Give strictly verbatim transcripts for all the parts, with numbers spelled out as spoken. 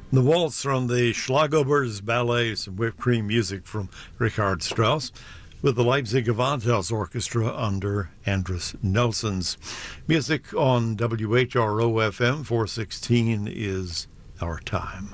The waltz from the Schlagobers Ballet, some whipped cream music from Richard Strauss, with the Leipzig Gewandhaus Orchestra under Andris Nelsons. Music on W H R O F M four sixteen is our time.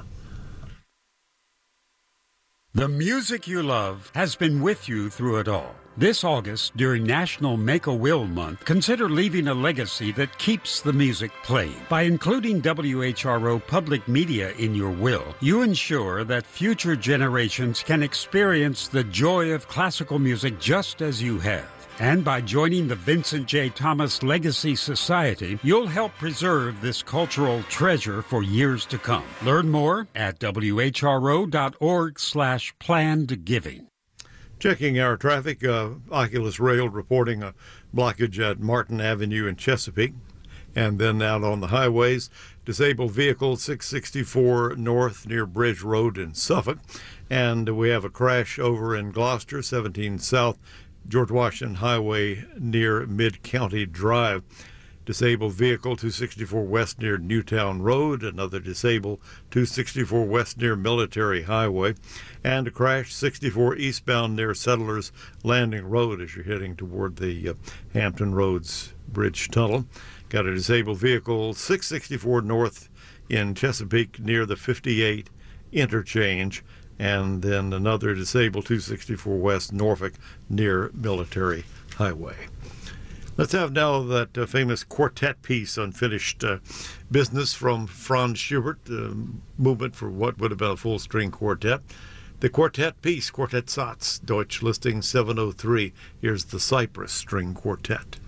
The music you love has been with you through it all. This August, during National Make-A-Will Month, consider leaving a legacy that keeps the music playing. By including W H R O Public Media in your will, you ensure that future generations can experience the joy of classical music just as you have. And by joining the Vincent J. Thomas Legacy Society, you'll help preserve this cultural treasure for years to come. Learn more at W H R O dot org slash planned giving. Checking our traffic, uh, Oculus Rail reporting a blockage at Martin Avenue in Chesapeake. And then out on the highways, disabled vehicle six sixty-four north near Bridge Road in Suffolk. And we have a crash over in Gloucester, seventeen South George Washington Highway near Mid-County Drive. Disabled vehicle two sixty-four west near Newtown Road, another disabled two sixty-four west near Military Highway, and a crash sixty-four eastbound near Settlers Landing Road as you're heading toward the uh, Hampton Roads Bridge Tunnel. Got a disabled vehicle six sixty-four north in Chesapeake near the fifty-eight interchange, and then another disabled two sixty-four west Norfolk near Military Highway. Let's have now that uh, famous quartet piece, Unfinished uh, Business, from Franz Schubert, uh, movement for what would have been a full-string quartet. The quartet piece, Quartet Satz, Deutsch listing seven oh three. Here's the Cypress String Quartet.